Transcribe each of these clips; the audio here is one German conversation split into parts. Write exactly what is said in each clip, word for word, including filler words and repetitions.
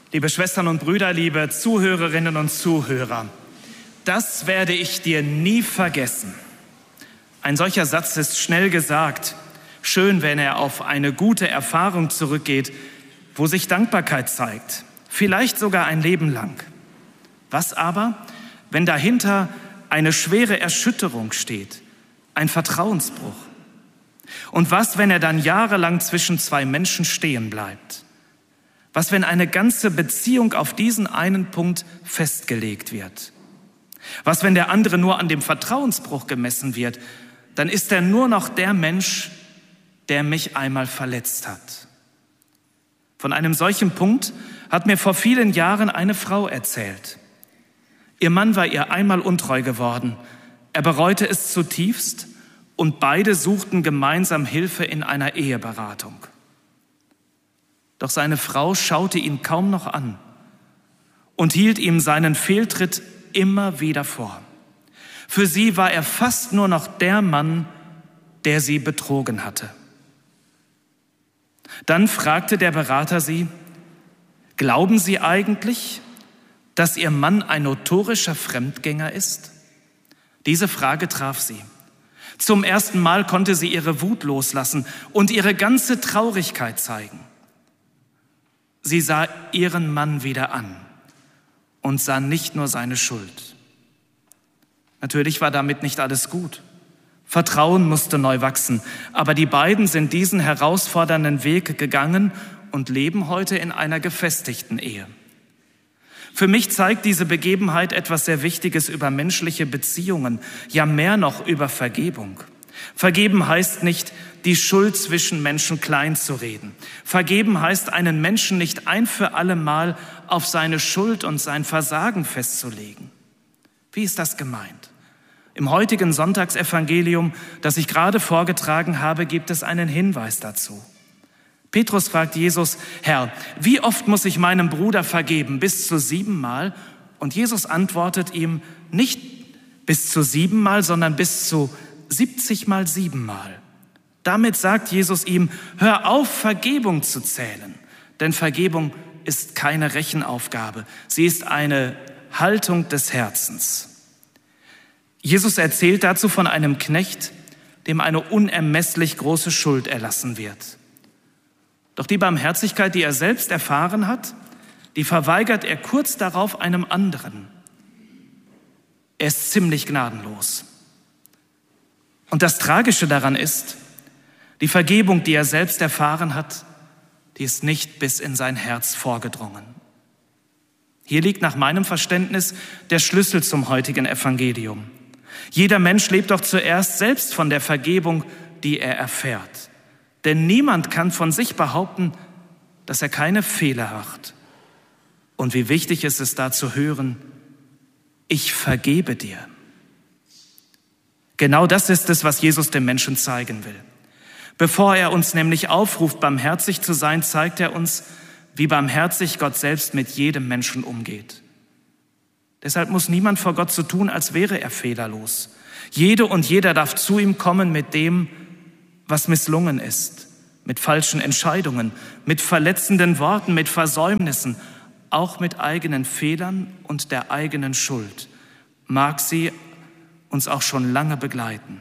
Liebe Schwestern und Brüder, liebe Zuhörerinnen und Zuhörer, das werde ich dir nie vergessen. Ein solcher Satz ist schnell gesagt. Schön, wenn er auf eine gute Erfahrung zurückgeht, wo sich Dankbarkeit zeigt. Vielleicht sogar ein Leben lang. Was aber, wenn dahinter eine schwere Erschütterung steht, ein Vertrauensbruch? Und was, wenn er dann jahrelang zwischen zwei Menschen stehen bleibt? Was, wenn eine ganze Beziehung auf diesen einen Punkt festgelegt wird? Was, wenn der andere nur an dem Vertrauensbruch gemessen wird? Dann ist er nur noch der Mensch, der mich einmal verletzt hat. Von einem solchen Punkt hat mir vor vielen Jahren eine Frau erzählt. Ihr Mann war ihr einmal untreu geworden. Er bereute es zutiefst und beide suchten gemeinsam Hilfe in einer Eheberatung. Doch seine Frau schaute ihn kaum noch an und hielt ihm seinen Fehltritt immer wieder vor. Für sie war er fast nur noch der Mann, der sie betrogen hatte. Dann fragte der Berater sie: Glauben Sie eigentlich, dass Ihr Mann ein notorischer Fremdgänger ist? Diese Frage traf sie. Zum ersten Mal konnte sie ihre Wut loslassen und ihre ganze Traurigkeit zeigen. Sie sah ihren Mann wieder an und sah nicht nur seine Schuld. Natürlich war damit nicht alles gut. Vertrauen musste neu wachsen, aber die beiden sind diesen herausfordernden Weg gegangen und leben heute in einer gefestigten Ehe. Für mich zeigt diese Begebenheit etwas sehr Wichtiges über menschliche Beziehungen, ja mehr noch über Vergebung. Vergeben heißt nicht, die Schuld zwischen Menschen klein zu reden. Vergeben heißt, einen Menschen nicht ein für alle Mal auf seine Schuld und sein Versagen festzulegen. Wie ist das gemeint? Im heutigen Sonntagsevangelium, das ich gerade vorgetragen habe, gibt es einen Hinweis dazu. Petrus fragt Jesus: Herr, wie oft muss ich meinem Bruder vergeben? Bis zu siebenmal? Und Jesus antwortet ihm: nicht bis zu siebenmal, sondern bis zu siebzig mal siebenmal. Damit sagt Jesus ihm: hör auf, Vergebung zu zählen. Denn Vergebung ist keine Rechenaufgabe. Sie ist eine Haltung des Herzens. Jesus erzählt dazu von einem Knecht, dem eine unermesslich große Schuld erlassen wird. Doch die Barmherzigkeit, die er selbst erfahren hat, die verweigert er kurz darauf einem anderen. Er ist ziemlich gnadenlos. Und das Tragische daran ist, die Vergebung, die er selbst erfahren hat, die ist nicht bis in sein Herz vorgedrungen. Hier liegt nach meinem Verständnis der Schlüssel zum heutigen Evangelium. Jeder Mensch lebt doch zuerst selbst von der Vergebung, die er erfährt. Denn niemand kann von sich behaupten, dass er keine Fehler macht. Und wie wichtig ist es da zu hören: ich vergebe dir. Genau das ist es, was Jesus dem Menschen zeigen will. Bevor er uns nämlich aufruft, barmherzig zu sein, zeigt er uns, wie barmherzig Gott selbst mit jedem Menschen umgeht. Deshalb muss niemand vor Gott so tun, als wäre er fehlerlos. Jede und jeder darf zu ihm kommen mit dem, was misslungen ist, mit falschen Entscheidungen, mit verletzenden Worten, mit Versäumnissen, auch mit eigenen Fehlern und der eigenen Schuld. Mag sie uns auch schon lange begleiten.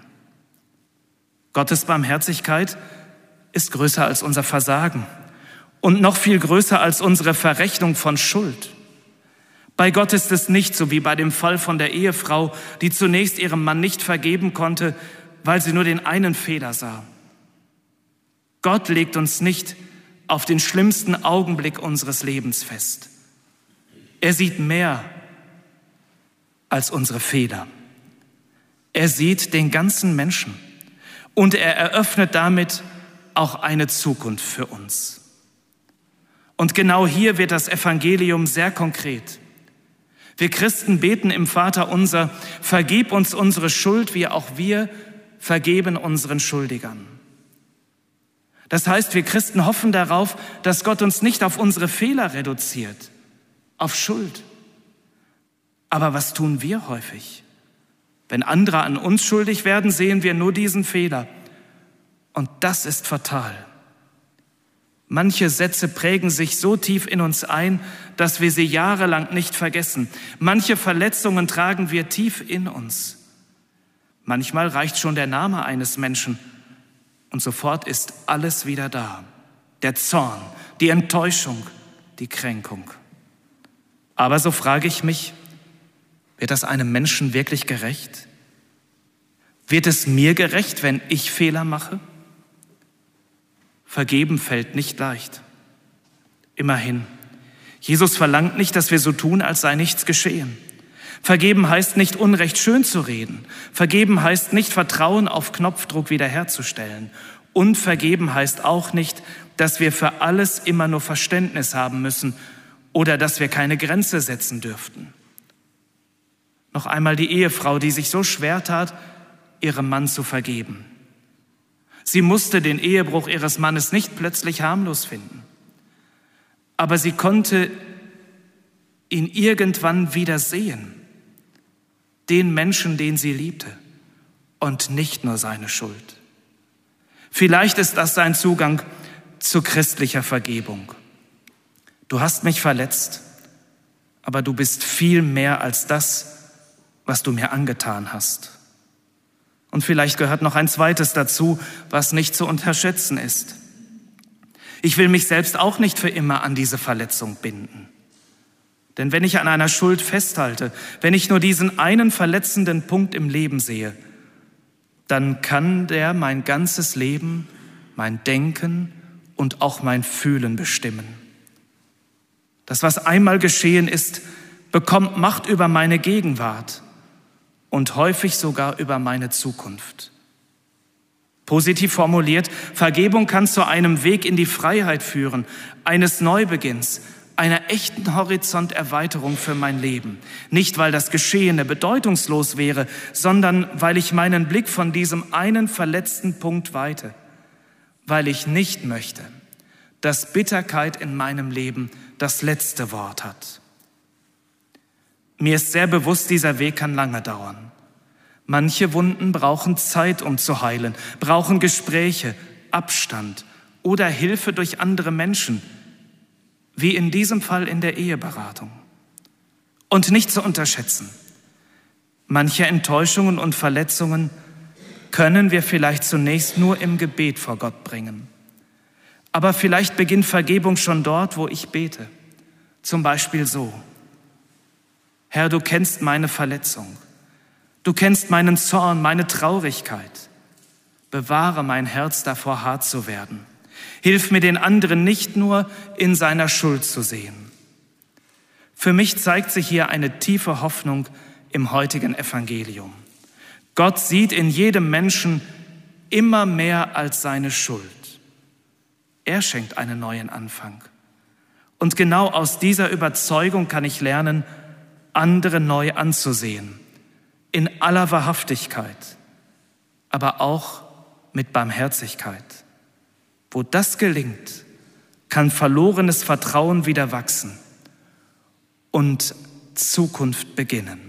Gottes Barmherzigkeit ist größer als unser Versagen und noch viel größer als unsere Verrechnung von Schuld. Bei Gott ist es nicht so wie bei dem Fall von der Ehefrau, die zunächst ihrem Mann nicht vergeben konnte, weil sie nur den einen Fehler sah. Gott legt uns nicht auf den schlimmsten Augenblick unseres Lebens fest. Er sieht mehr als unsere Fehler. Er sieht den ganzen Menschen und er eröffnet damit auch eine Zukunft für uns. Und genau hier wird das Evangelium sehr konkret. Wir Christen beten im Vaterunser: vergib uns unsere Schuld, wie auch wir vergeben unseren Schuldigern. Das heißt, wir Christen hoffen darauf, dass Gott uns nicht auf unsere Fehler reduziert, auf Schuld. Aber was tun wir häufig? Wenn andere an uns schuldig werden, sehen wir nur diesen Fehler. Und das ist fatal. Manche Sätze prägen sich so tief in uns ein, dass wir sie jahrelang nicht vergessen. Manche Verletzungen tragen wir tief in uns. Manchmal reicht schon der Name eines Menschen und sofort ist alles wieder da. Der Zorn, die Enttäuschung, die Kränkung. Aber so frage ich mich, wird das einem Menschen wirklich gerecht? Wird es mir gerecht, wenn ich Fehler mache? Vergeben fällt nicht leicht. Immerhin, Jesus verlangt nicht, dass wir so tun, als sei nichts geschehen. Vergeben heißt nicht, Unrecht schön zu reden. Vergeben heißt nicht, Vertrauen auf Knopfdruck wiederherzustellen. Und vergeben heißt auch nicht, dass wir für alles immer nur Verständnis haben müssen oder dass wir keine Grenze setzen dürften. Noch einmal die Ehefrau, die sich so schwer tat, ihrem Mann zu vergeben. Sie musste den Ehebruch ihres Mannes nicht plötzlich harmlos finden. Aber sie konnte ihn irgendwann wieder sehen. Den Menschen, den sie liebte. Und nicht nur seine Schuld. Vielleicht ist das sein Zugang zu christlicher Vergebung. Du hast mich verletzt, aber du bist viel mehr als das, was du mir angetan hast. Und vielleicht gehört noch ein zweites dazu, was nicht zu unterschätzen ist. Ich will mich selbst auch nicht für immer an diese Verletzung binden. Denn wenn ich an einer Schuld festhalte, wenn ich nur diesen einen verletzenden Punkt im Leben sehe, dann kann der mein ganzes Leben, mein Denken und auch mein Fühlen bestimmen. Das, was einmal geschehen ist, bekommt Macht über meine Gegenwart und häufig sogar über meine Zukunft. Positiv formuliert, Vergebung kann zu einem Weg in die Freiheit führen, eines Neubeginns, einer echten Horizonterweiterung für mein Leben. Nicht, weil das Geschehene bedeutungslos wäre, sondern weil ich meinen Blick von diesem einen verletzten Punkt weite. Weil ich nicht möchte, dass Bitterkeit in meinem Leben das letzte Wort hat. Mir ist sehr bewusst, dieser Weg kann lange dauern. Manche Wunden brauchen Zeit, um zu heilen, brauchen Gespräche, Abstand oder Hilfe durch andere Menschen, wie in diesem Fall in der Eheberatung. Und nicht zu unterschätzen, manche Enttäuschungen und Verletzungen können wir vielleicht zunächst nur im Gebet vor Gott bringen. Aber vielleicht beginnt Vergebung schon dort, wo ich bete. Zum Beispiel so: Herr, du kennst meine Verletzung. Du kennst meinen Zorn, meine Traurigkeit. Bewahre mein Herz davor, hart zu werden. Hilf mir, den anderen nicht nur in seiner Schuld zu sehen. Für mich zeigt sich hier eine tiefe Hoffnung im heutigen Evangelium. Gott sieht in jedem Menschen immer mehr als seine Schuld. Er schenkt einen neuen Anfang. Und genau aus dieser Überzeugung kann ich lernen, andere neu anzusehen. In aller Wahrhaftigkeit, aber auch mit Barmherzigkeit. Wo das gelingt, kann verlorenes Vertrauen wieder wachsen und Zukunft beginnen.